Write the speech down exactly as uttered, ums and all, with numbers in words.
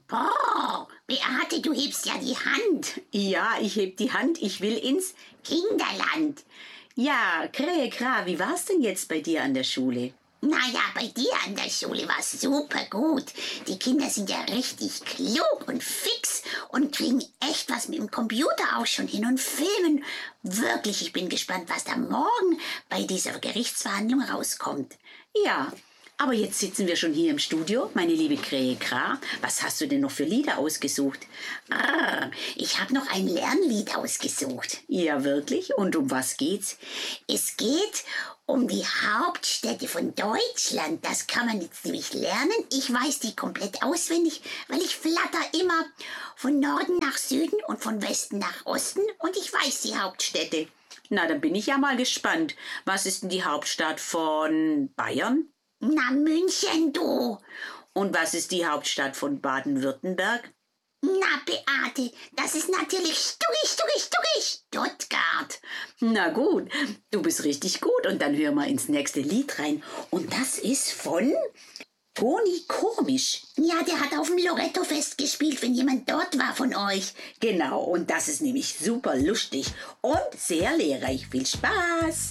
Boah, Beate, du hebst ja die Hand. Ja, ich heb die Hand, ich will ins... Kinderland. Ja, Krähe, Kra, wie war's denn jetzt bei dir an der Schule? Naja, bei dir an der Schule war's super gut. Die Kinder sind ja richtig klug und fix und kriegen echt was mit dem Computer auch schon hin und filmen. Wirklich, ich bin gespannt, was da morgen bei dieser Gerichtsverhandlung rauskommt. Ja, aber jetzt sitzen wir schon hier im Studio, meine liebe Krähe, Kra. Was hast du denn noch für Lieder ausgesucht? Ah, ich habe noch ein Lernlied ausgesucht. Ja, wirklich? Und um was geht's? Es geht um die Hauptstädte von Deutschland. Das kann man jetzt nämlich lernen. Ich weiß die komplett auswendig, weil ich flatter immer von Norden nach Süden und von Westen nach Osten und ich weiß die Hauptstädte. Na, dann bin ich ja mal gespannt. Was ist denn die Hauptstadt von Bayern? Na, München, du. Und was ist die Hauptstadt von Baden-Württemberg? Na, Beate, das ist natürlich Stuggi, Stuggi, Stuggi, Stuttgart. Na gut, du bist richtig gut. Und dann hören wir ins nächste Lied rein. Und das ist von Toni Komisch. Ja, der hat auf dem Loretto-Fest gespielt, wenn jemand dort war von euch. Genau, und das ist nämlich super lustig und sehr lehrreich. Viel Spaß!